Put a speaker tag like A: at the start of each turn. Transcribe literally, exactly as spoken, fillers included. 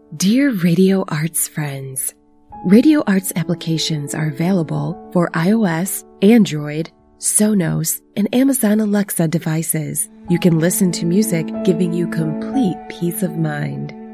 A: Dear Radio Arts friends, Radio Arts applications are available for iOS, Android, Sonos, and Amazon Alexa devices. You can listen to music giving you complete peace of mind.